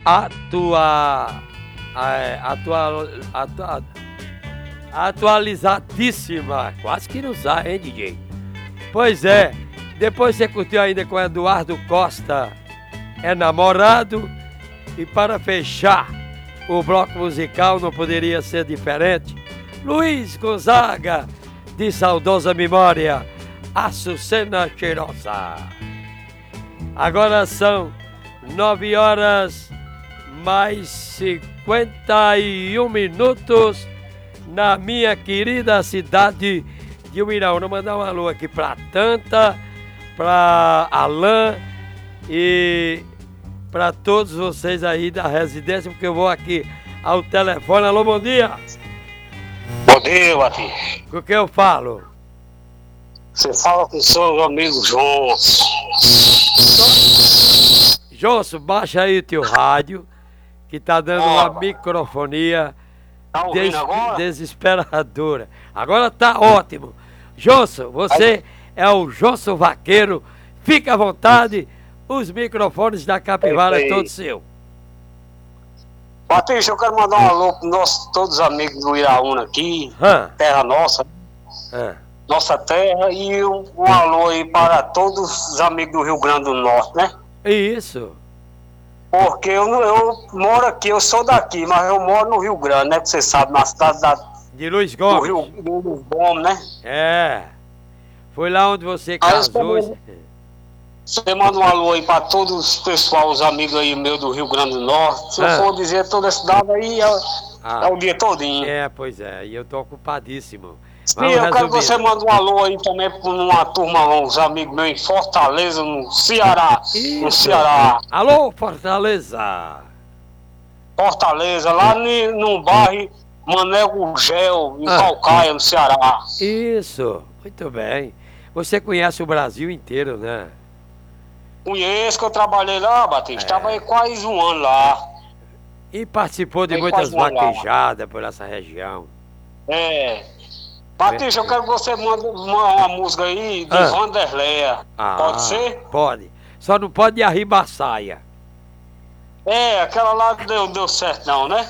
atualizadíssima. Quase que não sai, hein, DJ? Pois é, depois você curtiu ainda com Eduardo Costa, É Namorado. E para fechar o bloco musical, não poderia ser diferente, Luiz Gonzaga, de saudosa memória, Açucena Cheirosa. Agora são 9 horas mais 51 minutos na minha querida cidade de Uiraúna. Mandar um alô aqui para Tanta, para Alain e para todos vocês aí da residência, porque eu vou aqui ao telefone. Alô, bom dia. Bom dia, Bati. O que eu falo? Você fala com o seu amigo João. Josso, baixa aí o teu rádio, que tá dando uma microfonia desesperadora. Agora tá ótimo. Josso, você é o Josso Vaqueiro. Fica à vontade, os microfones da Capivara é todos seus. Patrícia, eu quero mandar um alô para todos os amigos do Iraúna aqui, terra nossa, nossa terra, e um alô aí para todos os amigos do Rio Grande do Norte, né? Isso. Porque eu moro aqui, eu sou daqui, mas eu moro no Rio Grande, né? Que você sabe, na cidade de Luiz Gomes. Do Luiz Gomes, né? É. Foi lá onde você casou. Você manda um alô aí para todos os pessoal, os amigos aí meus do Rio Grande do Norte. Se eu for dizer toda a cidade aí, é o dia todinho. É, pois é, e eu tô ocupadíssimo. Sim, eu quero que você mande um alô aí também para uma turma, uns amigos meus em Fortaleza, no Ceará. Isso. No Ceará. Alô, Fortaleza. Fortaleza, lá no bairro Mané Gurgel, em Calcaia, no Ceará. Isso, muito bem. Você conhece o Brasil inteiro, né? Conheço, que eu trabalhei lá, Batista. Trabalhei quase um ano lá. E participou de muitas vaquejadas por essa região. Batista, eu quero que você mande uma música aí de Vanderleia. Pode ser? Pode. Só não pode arribar a saia. Aquela lá não deu certo não, né?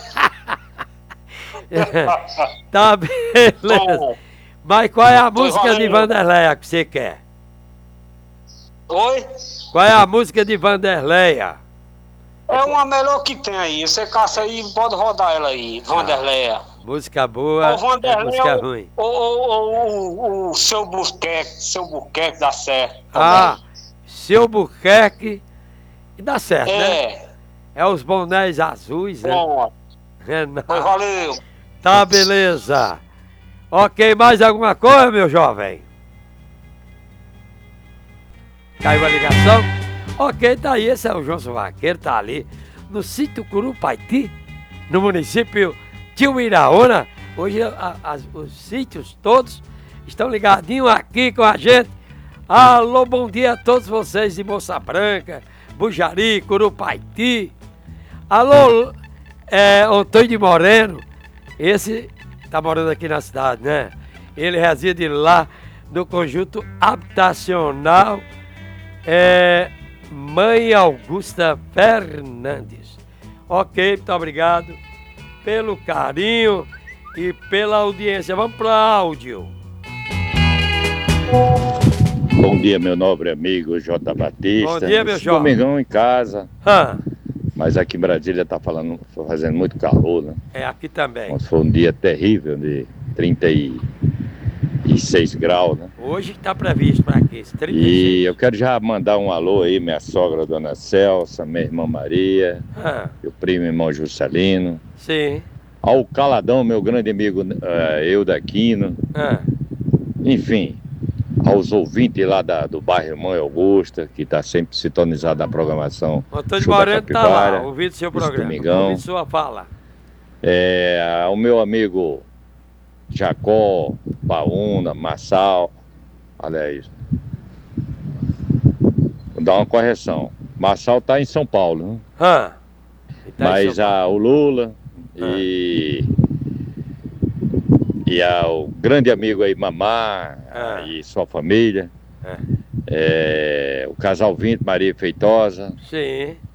Tá, beleza. Mas qual é a música de Vanderleia que você quer? Oi? Qual é a música de Vanderleia? É uma melhor que tem aí. Você caça aí, pode rodar ela aí, Vanderleia. Música boa, música ruim. O seu Buquerque dá certo. Seu Buquerque dá certo, né? É os bonés azuis, né? Pois valeu. Tá, beleza. Ok, mais alguma coisa, meu jovem? Caiu a ligação? Ok, tá aí, esse é o João Vaqueiro, tá ali no sítio Curupaiti, no município de Uiraúna. Hoje os sítios todos estão ligadinhos aqui com a gente. Alô, bom dia a todos vocês de Moça Branca, Bujari, Curupaiti. Alô, Antônio de Moreno, esse tá morando aqui na cidade, né? Ele reside lá no conjunto habitacional Mãe Augusta Fernandes. Ok, muito obrigado pelo carinho e pela audiência. Vamos para áudio. Bom dia, meu nobre amigo J. Batista. Bom dia, meu jovem. Domingão em casa. Mas aqui em Brasília tá fazendo muito calor, né? Aqui também. Foi um dia terrível de 36 graus, né? Hoje está previsto para aqui, 36. E eu quero já mandar um alô aí, minha sogra, Dona Celsa, minha irmã Maria, meu primo, irmão Juscelino. Sim. Ao Caladão, meu grande amigo Eudaquino. Enfim, aos ouvintes lá do bairro Irmã Augusta, que está sempre sintonizado na programação. O Antônio Moreno está lá, ouvindo seu programa, domingão. ouvindo sua fala. O meu amigo Jacó, Paúna, Massal, olha isso. Vou dar uma correção. Massal está em São Paulo, né? Mas o Lula e o grande amigo aí, Mamá, e sua família. O casal 20, Maria Feitosa. Sim.